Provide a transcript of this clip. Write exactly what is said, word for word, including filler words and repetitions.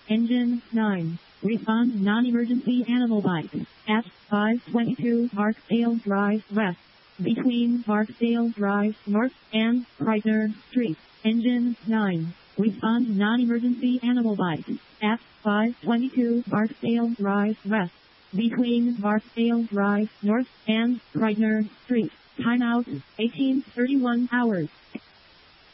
Engine nine. Respond non-emergency animal bite. At five twenty-two Barksdale Drive West. Between Barksdale Drive North and Kreitner Street. Engine nine. Respond non-emergency animal bite. At five twenty-two Barksdale Drive West. Between Barksdale Drive North and Kreitner Street. Timeout eighteen thirty-one hours.